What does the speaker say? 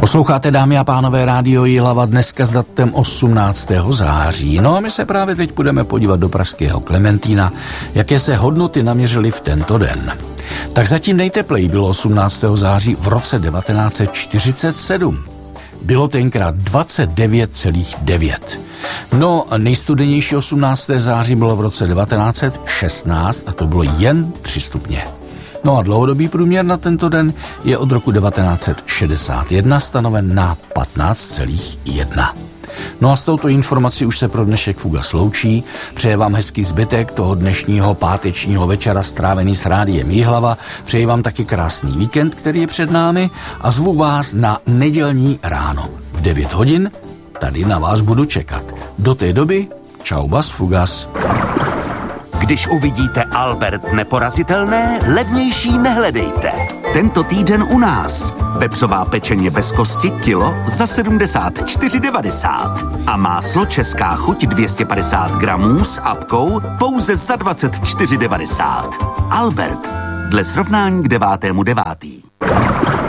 Posloucháte, dámy a pánové, Rádio Jihlava dneska s datem 18. září. No a my se právě teď budeme podívat do pražského Klementína, jaké se hodnoty naměřily v tento den. Tak zatím nejtepleji bylo 18. září v roce 1947. Bylo tenkrát 29,9. No, nejstudenější 18. září bylo v roce 1916 a to bylo jen 3 stupně. No a dlouhodobý průměr na tento den je od roku 1961 stanoven na 15,1. No a s touto informací už se pro dnešek Fuga sloučí. Přeje vám hezký zbytek toho dnešního pátečního večera strávený s Rádiem Jihlava. Přeji vám taky krásný víkend, který je před námi a zvu vás na nedělní ráno. V 9 hodin tady na vás budu čekat. Do té doby čau bas fugas. Když uvidíte Albert neporazitelné, levnější nehledejte. Tento týden u nás. Vepřová pečeně bez kosti kilo za 74,90. A máslo Česká chuť 250 gramů s apkou pouze za 24,90. Albert. Dle srovnání k 9.9.